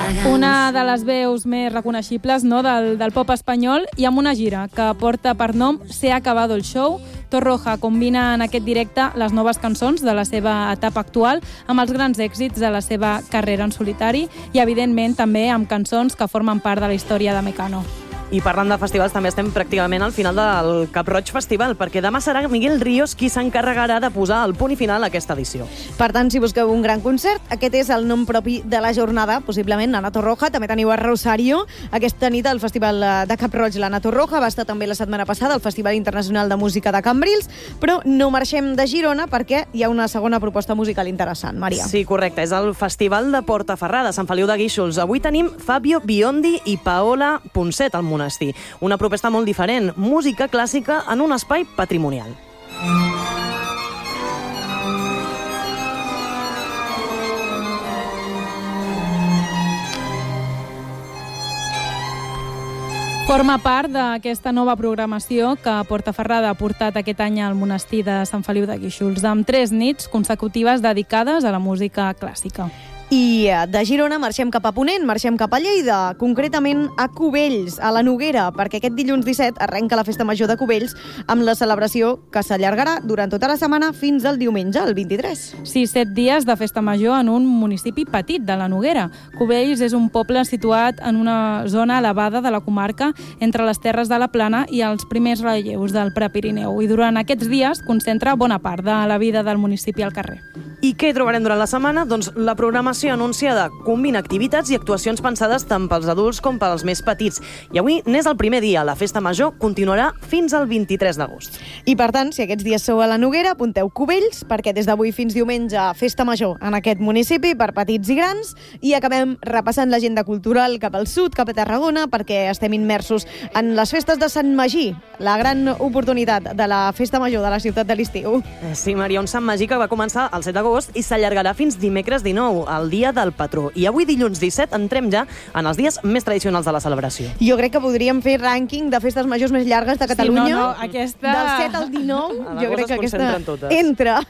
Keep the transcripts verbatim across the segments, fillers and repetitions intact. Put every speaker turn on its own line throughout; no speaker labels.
Una de les veus més reconeixibles, no, del, del pop espanyol, i amb una gira que porta per nom Se ha acabado el show. Torroja combina en aquest directe les noves cançons de la seva etapa actual amb els grans èxits de la seva carrera en solitari i, evidentment, també amb cançons que formen part de la història de Mecano.
I parlant de festivals, també estem pràcticament al final del Cap Roig Festival, perquè demà serà Miguel Ríos qui s'encarregarà de posar el punt i final a aquesta edició.
Per tant, si busqueu un gran concert, aquest és el nom propi de la jornada, possiblement Ana Torroja. També teniu a Rosario aquesta nit al Festival de Cap Roig. L'Ana Torroja va estar també la setmana passada al Festival Internacional de Música de Cambrils, però no marxem de Girona perquè hi ha una segona proposta musical interessant. Maria.
Sí, correcte. És el Festival de Portaferrada, Sant Feliu de Guíxols. Avui tenim Fabio Biondi i Paola Ponset al Monestir. Una proposta molt diferent, música clàssica en un espai patrimonial.
Forma part d'aquesta nova programació que Portaferrada ha portat aquest any al monestir de Sant Feliu de Guíxols, amb tres nits consecutives dedicades a la música clàssica.
I de Girona marxem cap a Ponent, marxem cap a Lleida, concretament a Cubells, a la Noguera, perquè aquest dilluns disset arrenca la Festa Major de Cubells amb la celebració que s'allargarà durant tota la setmana fins al diumenge, el vint-i-tres.
Sí, set dies de Festa Major en un municipi petit de la Noguera. Cubells és un poble situat en una zona elevada de la comarca entre les terres de la Plana i els primers relleus del Prepirineu, i durant aquests dies concentra bona part de la vida del municipi al carrer.
I què trobarem durant la setmana? Doncs la programació anunciada combina activitats i actuacions pensades tant pels adults com pels més petits. I avui n'és el primer dia. La Festa Major continuarà fins al vint-i-tres d'agost.
I per tant, si aquests dies sou a la Noguera, apunteu Cubells, perquè des d'avui fins diumenge Festa Major en aquest municipi per petits i grans, i acabem repassant l'agenda cultural cap al sud, cap a Tarragona, perquè estem immersos en les festes de Sant Magí, la gran oportunitat de la Festa Major de la ciutat de l'estiu.
Sí, Maria, un Sant Magí que va començar el set d'agost i s'allargarà fins dimecres dinou, el dia del patró. I avui, dilluns disset, entrem ja en els dies més tradicionals de la celebració.
Jo crec que podríem fer rànquing de festes majors més llargues de Catalunya.
Sí, no, no, aquesta...
Del set al dinou, jo crec que aquesta
totes.
entra.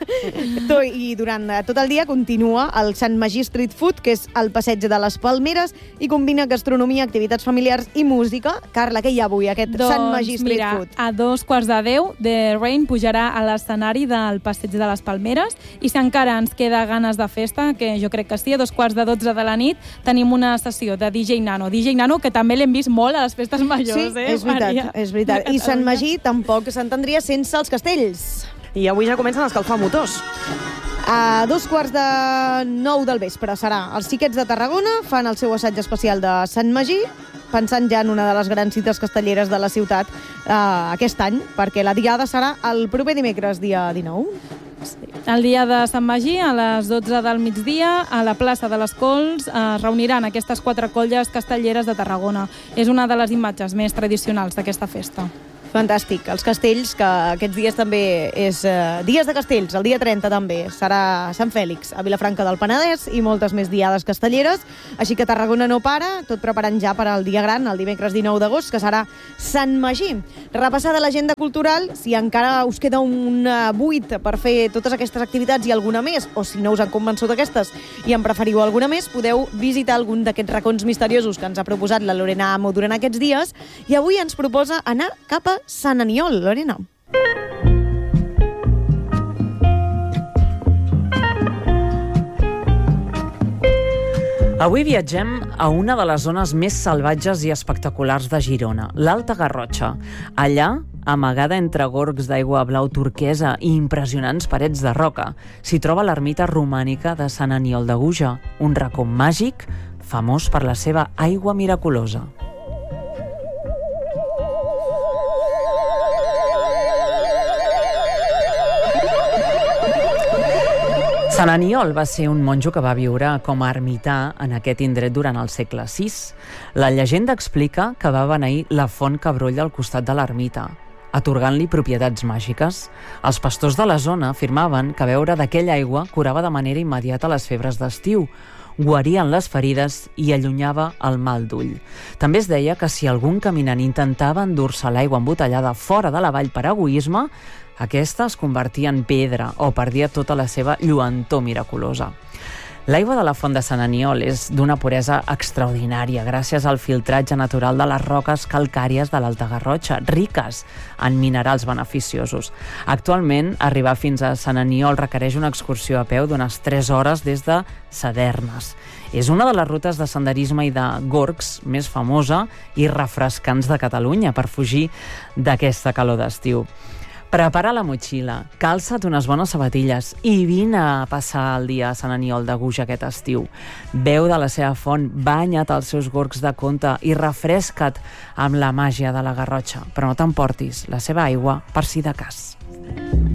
I durant tot el dia continua el Sant Magí Street Food, que és el passeig de les Palmeres, i combina gastronomia, activitats familiars i música. Carla, què hi ha avui, aquest
doncs,
Sant Magí Street
mira,
Food?
A dos quarts de deu, The Rain pujarà a l'escenari del passeig de les Palmeres, i si encara ens queda ganes de festa, que jo crec que sí, a dos quarts de dotze de la nit tenim una sessió de D J Nano. D J Nano, que també l'hem vist molt a les festes majors,
sí,
eh,
és veritat,
Maria?
és veritat. I Sant Magí tampoc s'entendria sense els castells.
I avui ja comencen a escalfar motors.
A dos quarts de nou del vespre serà. Els xiquets de Tarragona fan el seu assaig especial de Sant Magí, pensant ja en una de les grans cites castelleres de la ciutat eh, aquest any, perquè la diada serà el proper dimecres, dia dinou.
El dia de Sant Magí, a les dotze del migdia, a la plaça de les Cols, es reuniran aquestes quatre colles castelleres de Tarragona. És una de les imatges més tradicionals d'aquesta festa.
Fantàstic. Els castells, que aquests dies també és eh, dies de castells, el dia trenta també serà Sant Fèlix, a Vilafranca del Penedès, i moltes més diades castelleres, així que Tarragona no para, tot preparant ja per al dia gran, el dimecres dinou d'agost, que serà Sant Magí. Repassada l'agenda cultural, si encara us queda un buit per fer totes aquestes activitats i alguna més, o si no us han convençut aquestes i en preferiu alguna més, podeu visitar algun d'aquests racons misteriosos que ens ha proposat la Lorena Amo durant aquests dies, i avui ens proposa anar cap a Sant Aniol, Lorena.
Avui viatgem a una de les zones més salvatges i espectaculars de Girona, l'Alta Garrotxa. Allà, amagada entre gorgs d'aigua blau turquesa i impressionants parets de roca, s'hi troba l'ermita romànica de Sant Aniol de Gúger, un racó màgic famós per la seva aigua miraculosa. Sant Aniol va ser un monjo que va viure com a ermità en aquest indret durant el segle sis. La llegenda explica que va beneir la font que brolla al costat de l'ermita, atorgant-li propietats màgiques. Els pastors de la zona afirmaven que beure d'aquella aigua curava de manera immediata les febres d'estiu, guarien les ferides i allunyava el mal d'ull. També es deia que si algun caminant intentava endur-se l'aigua embotellada fora de la vall per egoisme, aquesta es convertia en pedra o perdia tota la seva lluentor miraculosa. L'aigua de la font de Sant Aniol és d'una puresa extraordinària gràcies al filtratge natural de les roques calcàries de l'Alta Garrotxa, riques en minerals beneficiosos. Actualment, arribar fins a Sant Aniol requereix una excursió a peu d'unes tres hores des de Sadernes. És una de les rutes de senderisme i de gorgs més famosa i refrescants de Catalunya per fugir d'aquesta calor d'estiu. Prepara la motxilla, calça't unes bones sabatilles i vine a passar el dia a Sant Aniol de Guix aquest estiu. Beu de la seva font, banya't als seus gorgs de Conte i refresca't amb la màgia de la Garrotxa, però no t'emportis la seva aigua per si de cas.